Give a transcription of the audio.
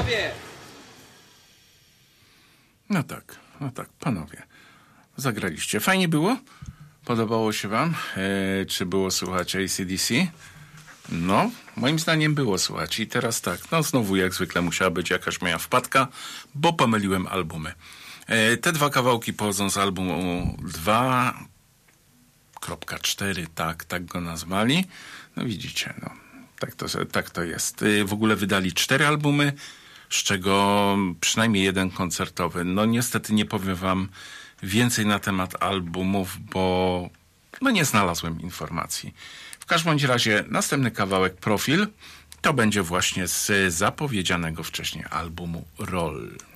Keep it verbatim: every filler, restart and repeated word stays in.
panowie! No tak, no tak, panowie. Zagraliście. Fajnie było? Podobało się wam? Eee, czy było słuchać A C D C? No, moim zdaniem było słuchać. I teraz tak, no znowu jak zwykle musiała być jakaś moja wpadka, bo pomyliłem albumy. Eee, te dwa kawałki pochodzą z albumu dwa kropka cztery, tak, tak go nazwali. No widzicie, no, tak to, tak to jest. Eee, w ogóle wydali cztery albumy, z czego przynajmniej jeden koncertowy. No niestety nie powiem wam więcej na temat albumów, bo no nie znalazłem informacji. W każdym bądź razie następny kawałek Profil to będzie właśnie z zapowiedzianego wcześniej albumu Roll.